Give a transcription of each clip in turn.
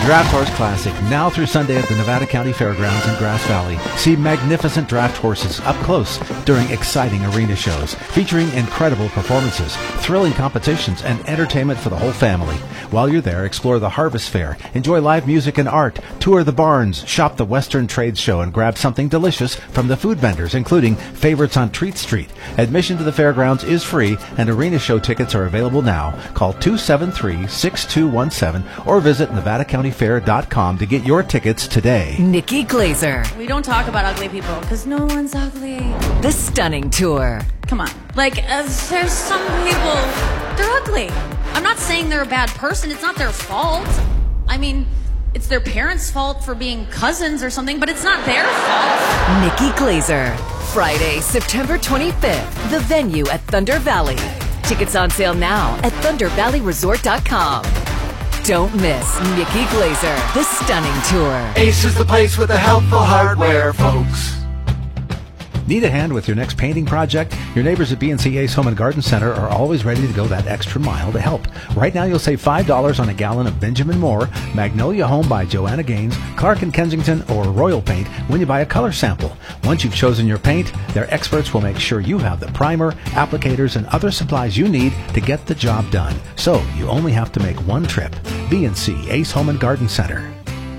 Draft Horse Classic, now through Sunday at the Nevada County Fairgrounds in Grass Valley. See magnificent draft horses up close during exciting arena shows, featuring incredible performances, thrilling competitions, and entertainment for the whole family. While you're there, explore the Harvest Fair, enjoy live music and art, tour the barns, shop the Western Trade Show, and grab something delicious from the food vendors, including favorites on Treat Street. Admission to the fairgrounds is free, and arena show tickets are available now. Call 273-6217 or visit NevadaCountyFair.com to get your tickets today. Nikki Glazer. We don't talk about ugly people because no one's ugly. The Stunning Tour. Come on. There's some people, they're ugly. I'm not saying they're a bad person. It's not their fault. I mean, it's their parents' fault for being cousins or something, but it's not their fault. Nikki Glazer. Friday, September 25th. The venue at Thunder Valley. Tickets on sale now at ThunderValleyResort.com. Don't miss Nikki Glazer, The Stunning Tour. Ace is the place with the helpful hardware, folks. Need a hand with your next painting project? Your neighbors at B&C Ace Home and Garden Center are always ready to go that extra mile to help. Right now you'll save $5 on a gallon of Benjamin Moore, Magnolia Home by Joanna Gaines, Clark & Kensington, or Royal Paint when you buy a color sample. Once you've chosen your paint, their experts will make sure you have the primer, applicators, and other supplies you need to get the job done. So you only have to make one trip. B&C Ace Home and Garden Center.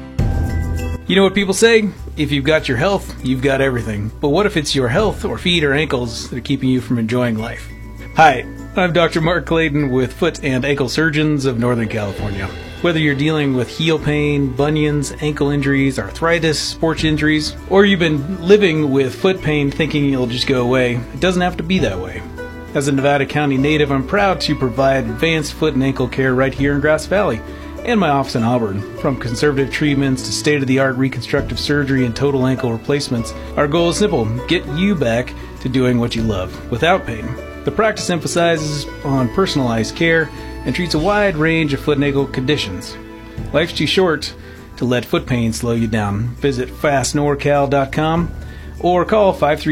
You know what people say? If you've got your health, you've got everything. But what if it's your health or feet or ankles that are keeping you from enjoying life? Hi, I'm Dr. Mark Clayton with Foot and Ankle Surgeons of Northern California. Whether you're dealing with heel pain, bunions, ankle injuries, arthritis, sports injuries, or you've been living with foot pain thinking it'll just go away, it doesn't have to be that way. As a Nevada County native, I'm proud to provide advanced foot and ankle care right here in Grass Valley and my office in Auburn. From conservative treatments to state-of-the-art reconstructive surgery and total ankle replacements, our goal is simple: get you back to doing what you love without pain. The practice emphasizes on personalized care and treats a wide range of foot and ankle conditions. Life's too short to let foot pain slow you down. Visit fastnorcal.com or call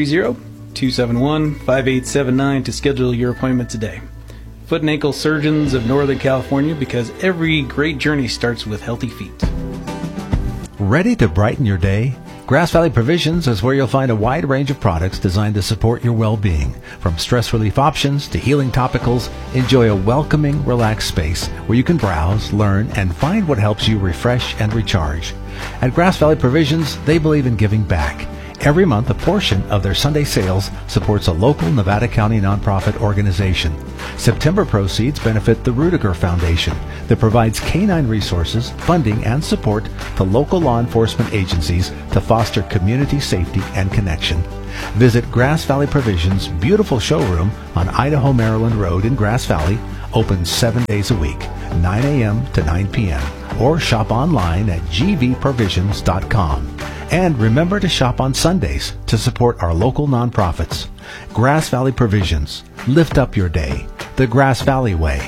530-271-5879 to schedule your appointment today. Foot and Ankle Surgeons of Northern California, because every great journey starts with healthy feet. Ready to brighten your day? Grass Valley Provisions is where you'll find a wide range of products designed to support your well-being. From stress relief options to healing topicals, enjoy a welcoming, relaxed space where you can browse, learn, and find what helps you refresh and recharge. At Grass Valley Provisions, they believe in giving back. Every month, a portion of their Sunday sales supports a local Nevada County nonprofit organization. September proceeds benefit the Rudiger Foundation that provides canine resources, funding, and support to local law enforcement agencies to foster community safety and connection. Visit Grass Valley Provisions' beautiful showroom on Idaho-Maryland Road in Grass Valley, open 7 days a week, 9 a.m. to 9 p.m., or shop online at gvprovisions.com. And remember to shop on Sundays to support our local nonprofits. Grass Valley Provisions. Lift up your day. The Grass Valley way.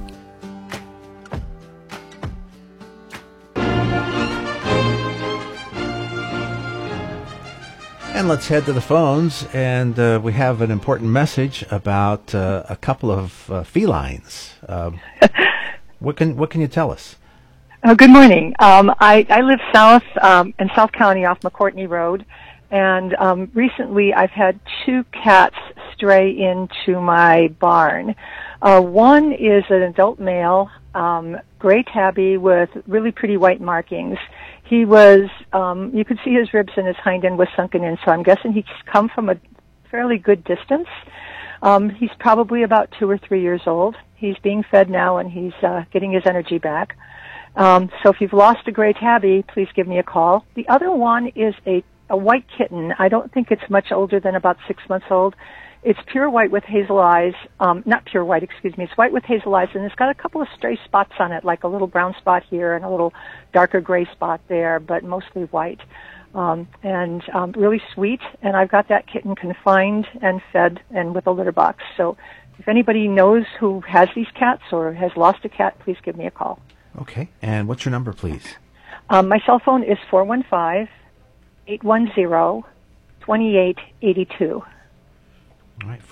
And let's head to the phones, and we have an important message about a couple of felines. What can you tell us? Good morning. I live south in South County off McCourtney Road, and recently I've had two cats stray into my barn. One is an adult male, gray tabby with really pretty white markings. He was, you could see his ribs and his hind end was sunken in, so I'm guessing he's come from a fairly good distance. He's probably about 2 or 3 years old. He's being fed now, and he's getting his energy back. So if you've lost a gray tabby, please give me a call. The other one is a white kitten. I don't think it's much older than about 6 months old. It's pure white with hazel eyes. Not pure white, excuse me. It's white with hazel eyes, and it's got a couple of stray spots on it, like a little brown spot here and a little darker gray spot there, but mostly white. And really sweet. And I've got that kitten confined and fed and with a litter box. So if anybody knows who has these cats or has lost a cat, please give me a call. Okay. And what's your number, please? My cell phone is 415-810-2882. All right,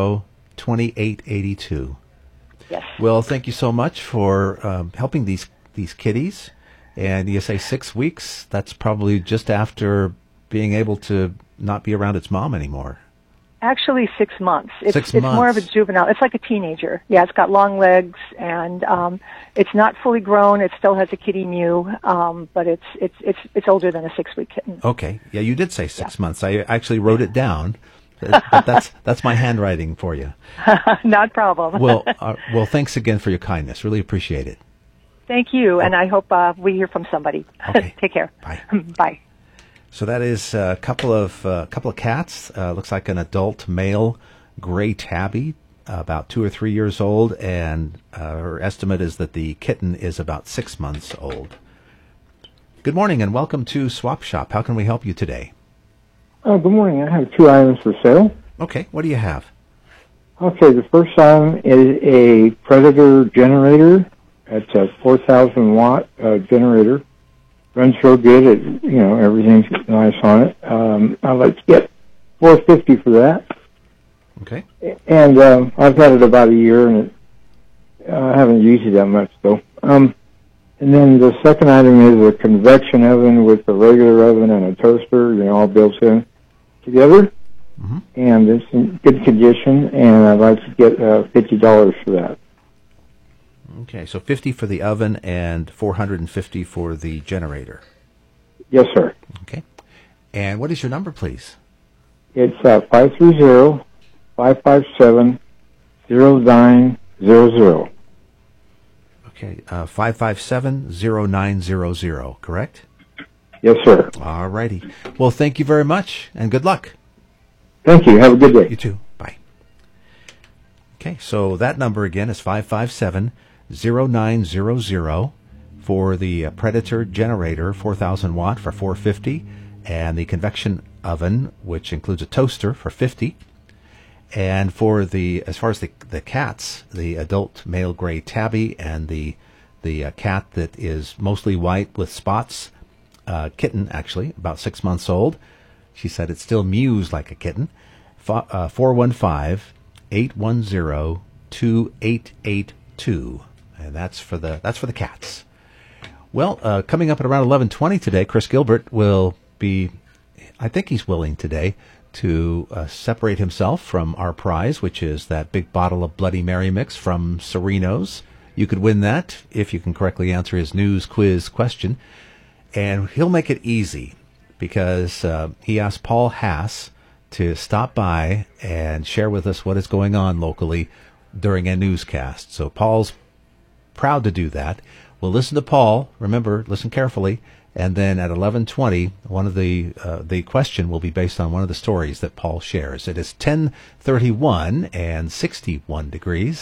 415-810-2882. Yes. Well, thank you so much for helping these these kitties, and you say 6 weeks. That's probably just after being able to not be around its mom anymore. Actually, 6 months. It's 6 It's more of a months. juvenile. It's like a teenager. Yeah, it's got long legs, and it's not fully grown. It still has a kitty mew, but it's older than a 6-week kitten. Okay. Yeah, you did say 6 months. I actually wrote it down. But that's my handwriting for you. Not a problem. Well, thanks again for your kindness. Really appreciate it. Thank you, and I hope we hear from somebody. Okay. Take care. Bye. Bye. So that is a couple of cats. Looks like an adult male gray tabby, about 2 or 3 years old, and her estimate is that the kitten is about 6 months old. Good morning and welcome to Swap Shop. How can we help you today? Good morning. I have 2 items for sale. Okay, what do you have? Okay, the first item is a Predator generator. It's a 4,000 watt generator. Runs real good. Everything's nice on it. I'd like to get $450 for that. Okay. And I've had it about a year, and I haven't used it that much though. And then the second item is a convection oven with a regular oven and a toaster, all built in together. Mm-hmm. And it's in good condition, and I'd like to get $50 for that. Okay, so $50 for the oven and $450 for the generator. Yes, sir. Okay. And what is your number, please? It's 530-557-0900. Okay, 557-0900, correct? Yes, sir. All righty. Well, thank you very much, and good luck. Thank you. Have a good day. You too. Bye. Okay, so that number again is 557-0900 for the Predator generator, 4,000 watt for $450, and the convection oven, which includes a toaster, for $50. And for as far as the cats, the adult male gray tabby and the cat that is mostly white with spots, kitten actually, about 6 months old. She said it still mews like a kitten. 415-810-2882, and that's for the cats. Well, coming up at around 11:20 today, Chris Gilbert will be, I think he's willing today, to separate himself from our prize, which is that big bottle of Bloody Mary mix from Sereno's. You could win that if you can correctly answer his news quiz question. And he'll make it easy because he asked Paul Haas to stop by and share with us what is going on locally during a newscast. So Paul's proud to do that. We'll listen to Paul. Remember, listen carefully. And then at 11:20, one of the question will be based on one of the stories that Paul shares. It is 10:31 and 61 degrees.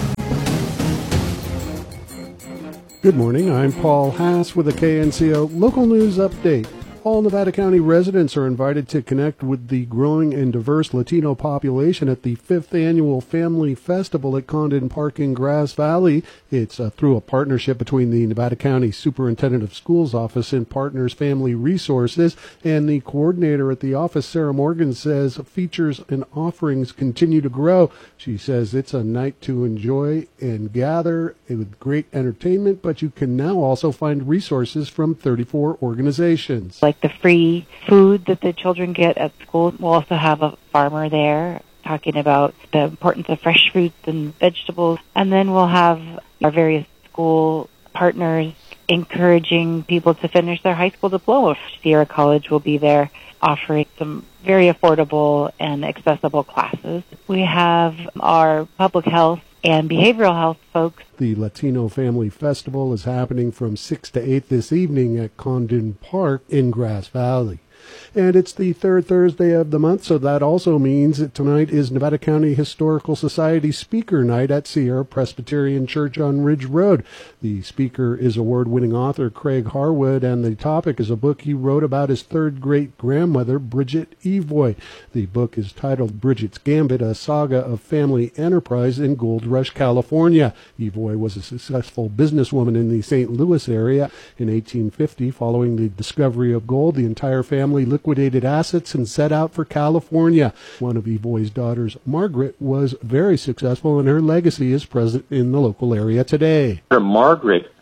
Good morning. I'm Paul Haas with a KNCO local news update. All Nevada County residents are invited to connect with the growing and diverse Latino population at the 5th Annual Family Festival at Condon Park in Grass Valley. It's through a partnership between the Nevada County Superintendent of Schools Office and Partners Family Resources, and the coordinator at the office, Sarah Morgan, says features and offerings continue to grow. She says it's a night to enjoy and gather with great entertainment, but you can now also find resources from 34 organizations. Like the free food that the children get at school. We'll also have a farmer there talking about the importance of fresh fruits and vegetables. And then we'll have our various school partners encouraging people to finish their high school diploma. Sierra College will be there offering some very affordable and accessible classes. We have our public health and behavioral health folks. The Latino Family Festival is happening from 6 to 8 this evening at Condon Park in Grass Valley. And it's the third Thursday of the month, so that also means that tonight is Nevada County Historical Society Speaker Night at Sierra Presbyterian Church on Ridge Road. The speaker is award-winning author Craig Harwood, and the topic is a book he wrote about his third great-grandmother, Bridget Evoy. The book is titled Bridget's Gambit, a saga of family enterprise in Gold Rush, California. Evoy was a successful businesswoman in the St. Louis area. In 1850, following the discovery of gold, the entire family liquidated assets and set out for California. One of Evoy's daughters, Margaret, was very successful, and her legacy is present in the local area today. Margaret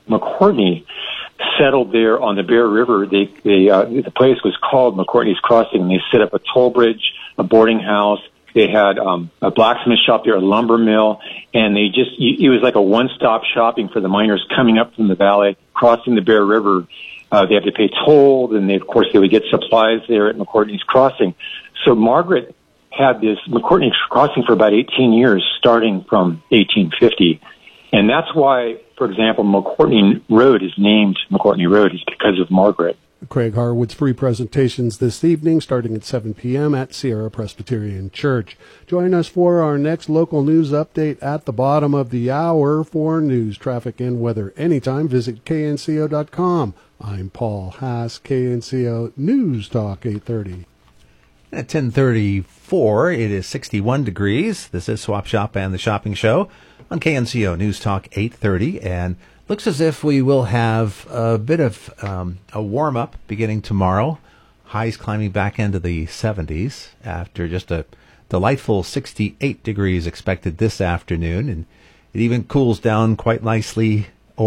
McCourtney settled there on the Bear River. The place was called McCourtney's Crossing, and they set up a toll bridge, a boarding house. They had a blacksmith shop there, a lumber mill, and it was like a one-stop shopping for the miners coming up from the valley, crossing the Bear River. They had to pay toll, and of course they would get supplies there at McCourtney's Crossing. So Margaret had this McCourtney's Crossing for about 18 years, starting from 1850. And that's why, for example, McCourtney Road is named McCourtney Road, is because of Margaret. Craig Harwood's free presentations this evening, starting at 7 p.m. at Sierra Presbyterian Church. Join us for our next local news update at the bottom of the hour. For news, traffic, and weather anytime, visit knco.com. I'm Paul Haas, KNCO News Talk 830. At 10:34, it is 61 degrees. This is Swap Shop and the Shopping Show on KNCO News Talk 830, and looks as if we will have a bit of a warm-up beginning tomorrow. Highs climbing back into the 70s after just a delightful 68 degrees expected this afternoon, and it even cools down quite nicely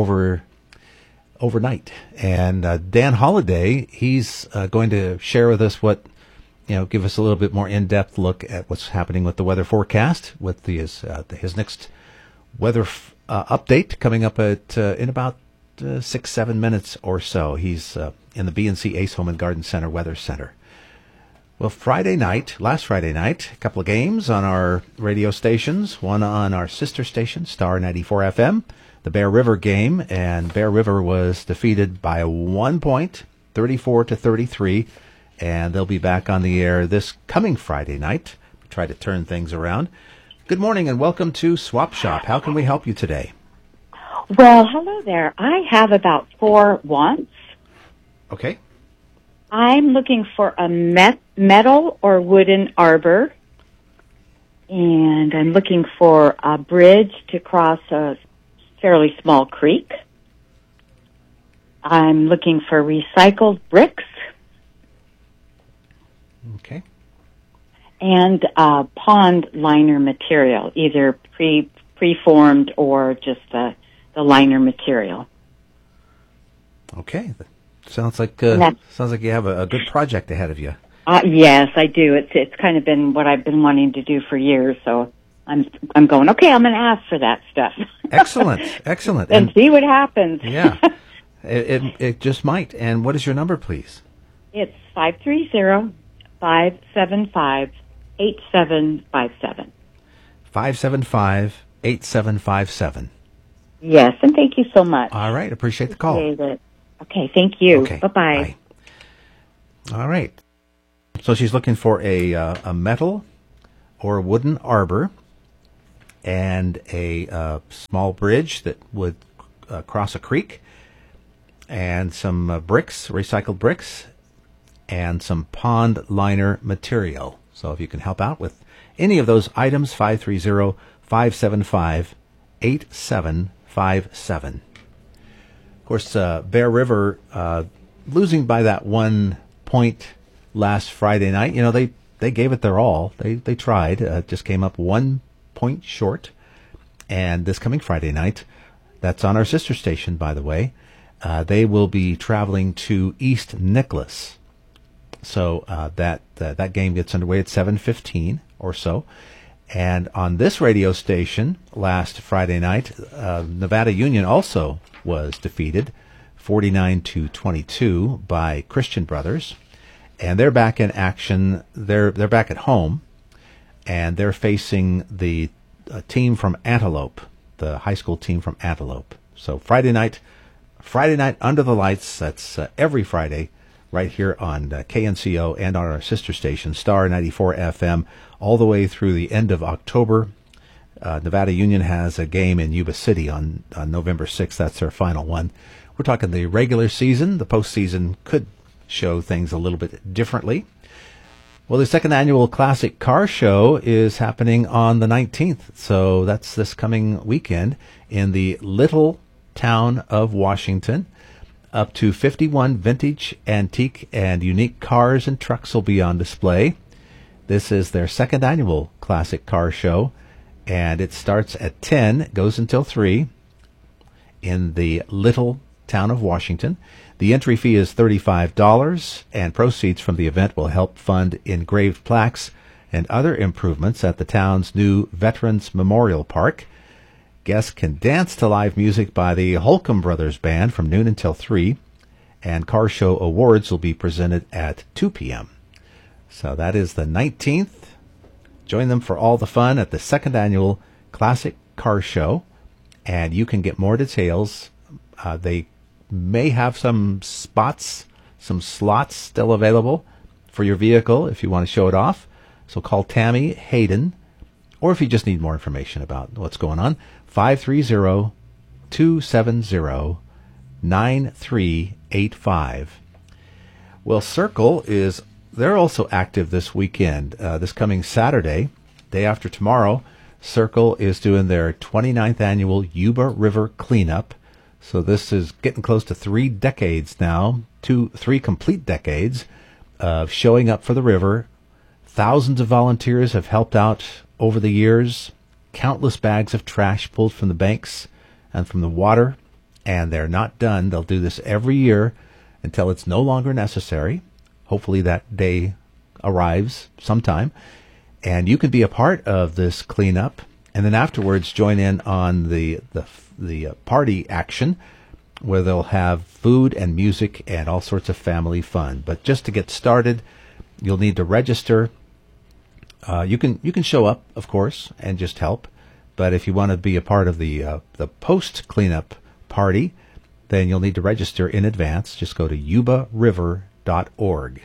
overnight. And Dan Holliday, he's going to share with us give us a little bit more in-depth look at what's happening with the weather forecast with his next weather update coming up in about 6-7 minutes or so. He's in the B&C Ace Home and Garden Center Weather Center. Well, last Friday night, a couple of games on our radio stations, one on our sister station, Star 94 FM, the Bear River game, and Bear River was defeated by 1 point, 34-33, and they'll be back on the air this coming Friday night to try to turn things around. Good morning and welcome to Swap Shop. How can we help you today? Well, hello there. I have about 4 wants. Okay. I'm looking for a metal or wooden arbor, and I'm looking for a bridge to cross a fairly small creek. I'm looking for recycled bricks. Okay. And pond liner material, either preformed or just the liner material. Okay. Sounds like you have a good project ahead of you. Yes, I do. It's kind of been what I've been wanting to do for years, so I'm going, okay, I'm going to ask for that stuff. Excellent. And see what happens. Yeah. It just might. And what is your number, please? It's 530-575-8757. 575-8757. Yes, and thank you so much. All right, appreciate the call. Okay, thank you. Okay, bye-bye. Bye. All right. So she's looking for a metal or wooden arbor and a small bridge that would cross a creek, and some bricks, recycled bricks, and some pond liner material. So if you can help out with any of those items, 530-575-8757. Of course, Bear River losing by that 1 point last Friday night. You know, they gave it their all. They tried. Just came up 1 point short. And this coming Friday night, that's on our sister station, by the way, they will be traveling to East Nicholas. So that game gets underway at 7:15 or so. And on this radio station last Friday night, Nevada Union also was defeated 49-22 by Christian Brothers. And they're back in action. They're back at home, and they're facing the team from Antelope, the high school team from Antelope. So Friday night under the lights. That's every Friday right here on KNCO and on our sister station, Star 94 FM, all the way through the end of October. Nevada Union has a game in Yuba City on November 6th. That's their final one. We're talking the regular season. The postseason could show things a little bit differently. Well, the second annual Classic Car Show is happening on the 19th. So that's this coming weekend in the little town of Washington. Up to 51 vintage, antique, and unique cars and trucks will be on display. This is their second annual Classic Car Show, and it starts at 10, goes until 3, in the little town of Washington. The entry fee is $35, and proceeds from the event will help fund engraved plaques and other improvements at the town's new Veterans Memorial Park. Guests can dance to live music by the Holcomb Brothers Band from noon until 3, and car show awards will be presented at 2 p.m. So that is the 19th. Join them for all the fun at the second annual Classic Car Show, and you can get more details. They may have some slots still available for your vehicle if you want to show it off. So call Tammy Hayden, or if you just need more information about what's going on, 530-270-9385. Well, Circle they're also active this weekend. This coming Saturday, day after tomorrow, Circle is doing their 29th annual Yuba River Cleanup. So this is getting close to 3 decades now, 3 complete decades of showing up for the river. Thousands of volunteers have helped out over the years. Countless bags of trash pulled from the banks and from the water. And they're not done. They'll do this every year until it's no longer necessary. Hopefully that day arrives sometime. And you can be a part of this cleanup. And then afterwards join in on the party action, where they'll have food and music and all sorts of family fun. But just to get started, you'll need to register. You can show up, of course, and just help. But if you want to be a part of the post cleanup party, then you'll need to register in advance. Just go to yubariver.org.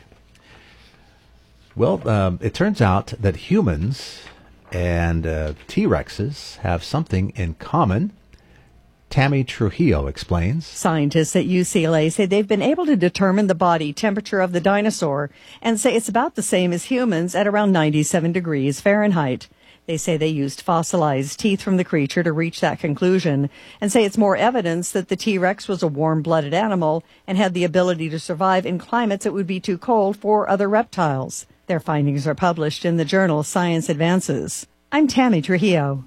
Well, it turns out that humans and T-Rexes have something in common. Tammy Trujillo explains. Scientists at UCLA say they've been able to determine the body temperature of the dinosaur and say it's about the same as humans at around 97 degrees Fahrenheit. They say they used fossilized teeth from the creature to reach that conclusion and say it's more evidence that the T-Rex was a warm-blooded animal and had the ability to survive in climates that would be too cold for other reptiles. Their findings are published in the journal Science Advances. I'm Tammy Trujillo.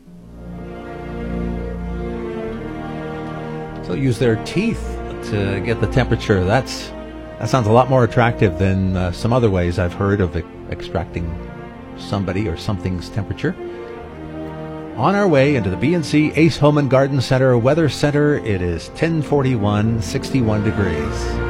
So use their teeth to get the temperature. That sounds a lot more attractive than some other ways I've heard of extracting somebody or something's temperature. On our way into the B&C Ace Home and Garden Center Weather Center, it is 10:41, 61 degrees.